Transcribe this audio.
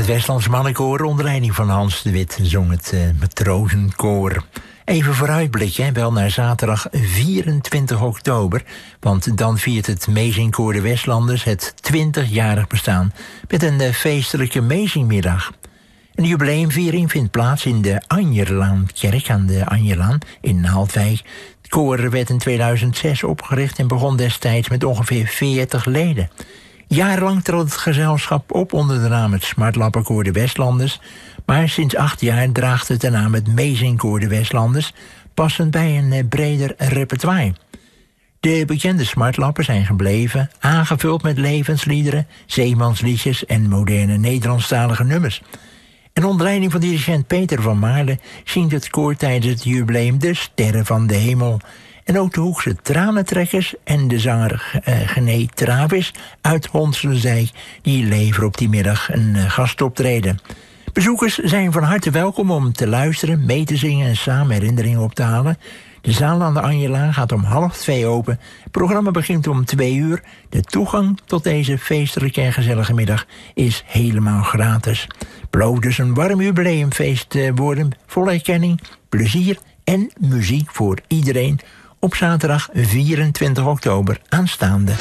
het Westlands Mannenkoor onder leiding van Hans de Wit zong het Matrozenkoor. Even vooruitblikken, wel naar zaterdag 24 oktober... want dan viert het Meezingkoor de Westlanders het 20-jarig bestaan... met een feestelijke Meezingmiddag. Een jubileumviering vindt plaats in de Anjerlaankerk aan de Anjerlaan in Naaldwijk. Het koor werd in 2006 opgericht en begon destijds met ongeveer 40 leden. Jarenlang trad het gezelschap op onder de naam het Smartlappenkoor de Westlanders... maar sinds 8 jaar draagt het de naam het Meezingkoor de Westlanders... passend bij een breder repertoire. De bekende smartlappen zijn gebleven, aangevuld met levensliederen... zeemansliedjes en moderne Nederlandstalige nummers. En onder leiding van dirigent Peter van Maarle zingt het koor tijdens het jubileum de Sterren van de Hemel... En ook de Hoekse Tranentrekkers en de zanger Gené Travis uit Honselendijk... die leveren op die middag een gastoptreden. Bezoekers zijn van harte welkom om te luisteren, mee te zingen en samen herinneringen op te halen. De zaal aan de Anjerlaan gaat om 1:30 open. Het programma begint om 2:00. De toegang tot deze feestelijke en gezellige middag is helemaal gratis. Belooft dus een warm jubileumfeest worden, vol erkenning, plezier en muziek voor iedereen... op zaterdag 24 oktober aanstaande.